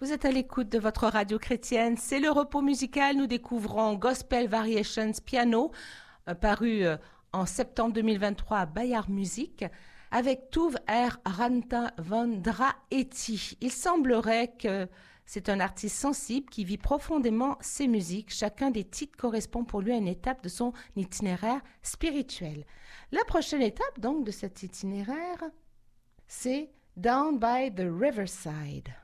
Vous êtes à l'écoute de votre radio chrétienne. C'est le repos musical. Nous découvrons Gospel Variations Piano, paru en septembre 2023 à Bayard Music, avec Tuve R. Ranta van Draeti. Il semblerait que c'est un artiste sensible qui vit profondément ses musiques. Chacun des titres correspond pour lui à une étape de son itinéraire spirituel. La prochaine étape donc de cet itinéraire, c'est Down by the Riverside.